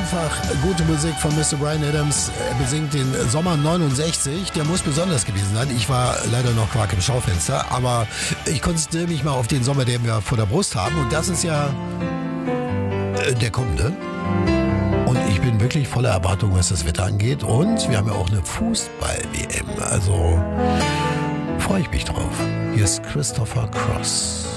einfach gute Musik von Mr. Bryan Adams. Er besingt den Sommer 69. Der muss besonders gewesen sein. Ich war leider noch Quark im Schaufenster, aber ich konzentriere mich mal auf den Sommer, den wir vor der Brust haben. Und das ist ja der kommende. Und ich bin wirklich voller Erwartung, was das Wetter angeht. Und wir haben ja auch eine Fußball-WM. Also freue ich mich drauf. Hier ist Christopher Cross.